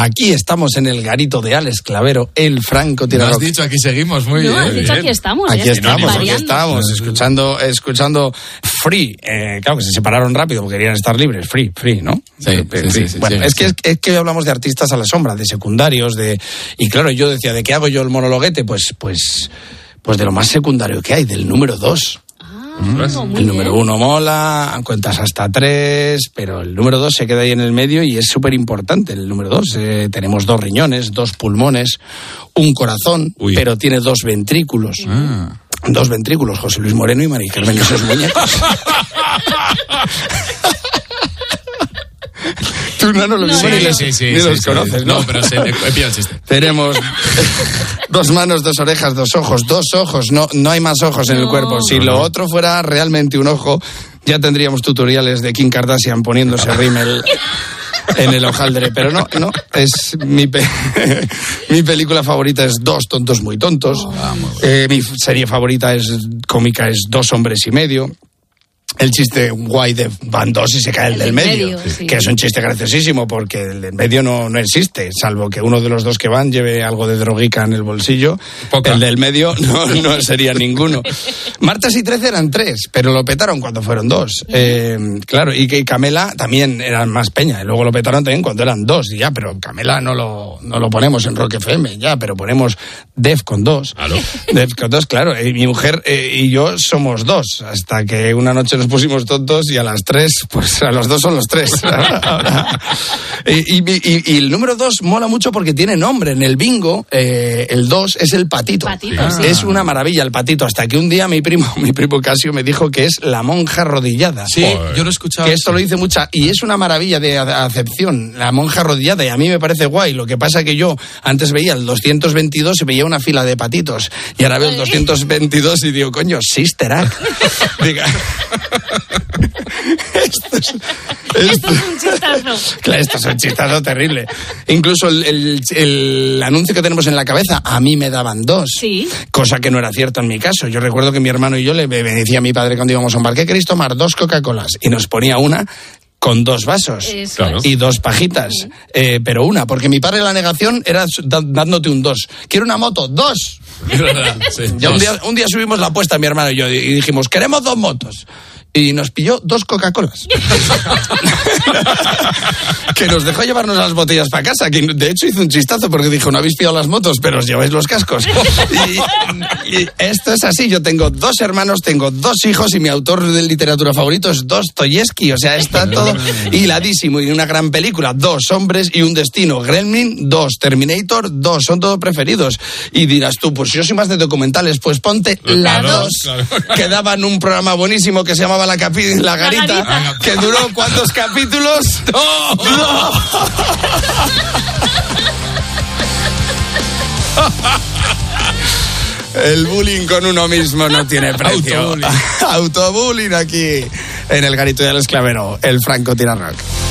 Aquí estamos en el garito de Alex Clavero, el francotirador. No has dicho, aquí seguimos, muy bien. Has dicho, aquí estamos. Aquí estamos, escuchando Free. Claro que se separaron rápido porque querían estar libres. Free, ¿no? Sí. Bueno, es que hoy hablamos de artistas a la sombra, de secundarios, y claro, yo decía, ¿de qué hago yo el monologuete? Pues de lo más secundario que hay, del número 2. El número 1 mola, cuentas hasta 3, pero el número 2 se queda ahí en el medio y es súper importante. El número 2, tenemos 2 riñones, 2 pulmones, un corazón, pero tiene 2 ventrículos. 2 ventrículos, José Luis Moreno y María Carmen, esos muñecos. Tú no lo mismo ni los conoces, ¿no? No, pero he pillado el chiste. Tenemos 2 manos, 2 orejas, 2 ojos, 2 ojos, no hay más ojos en el cuerpo. Si lo otro fuera realmente un ojo, ya tendríamos tutoriales de Kim Kardashian poniéndose rímel en el hojaldre, pero no, es mi película favorita es 2 tontos muy tontos. Mi serie favorita cómica es 2 hombres y medio. El chiste guay de van 2 y se cae el del medio, sí. Que es un chiste graciosísimo porque el del medio no existe, salvo que uno de los 2 que van lleve algo de droguica en el bolsillo. El del medio no sería ninguno. Martes y 13 eran 3, pero lo petaron cuando fueron 2. Claro, y que Camela también eran más peña, y luego lo petaron también cuando eran 2, y ya, pero Camela no lo ponemos en Rock FM, ya, pero ponemos Def con 2. ¿Aló? Def con 2, claro, y mi mujer y yo somos 2, hasta que una noche nos pusimos tontos y a las 3, pues a los 2 son los 3. y el número 2 mola mucho porque tiene nombre. En el bingo, el 2 es el patito. Sí. Es una maravilla el patito, hasta que un día mi primo Casio me dijo que es la monja arrodillada. Sí, yo lo he escuchado. Que esto lo dice mucha, y es una maravilla de acepción, la monja arrodillada, y a mí me parece guay. Lo que pasa que yo antes veía el 222 y veía una fila de patitos, y ahora veo el 222 y digo, coño, Sister Act. Diga... Esto es un chistazo. Claro, esto es un chistazo terrible. Incluso el anuncio que tenemos en la cabeza, a mí me daban 2. Sí. Cosa que no era cierto en mi caso. Yo recuerdo que mi hermano y yo me decía a mi padre cuando íbamos a un bar, ¿qué queréis tomar? 2 Coca-Colas. Y nos ponía una con 2 vasos. Claro. Y 2 pajitas. Sí. Pero una, porque mi padre la negación era dándote un 2. Quiero una moto, 2. Sí, ya un día subimos la apuesta, mi hermano y yo, y dijimos, queremos 2 motos. Y nos pilló 2 Coca-Colas. Que nos dejó llevarnos las botellas para casa. Que de hecho hizo un chistazo porque dijo, no habéis pillado las motos, pero os lleváis los cascos. Y esto es así. Yo tengo 2 hermanos, tengo 2 hijos y mi autor de literatura favorito es Dostoyevsky. O sea, está todo hiladísimo. Y una gran película. 2 hombres y un destino. Gremlin, 2. Terminator, 2. Son todos preferidos. Y dirás tú, pues yo soy más de documentales. Pues ponte la 2. Claro. Que daban un programa buenísimo que se llamaba La Garita. Que duró ¿cuántos capítulos? ¡No! El bullying con uno mismo no tiene precio. Autobullying aquí en el garito de Alex Clavero, el francotirador.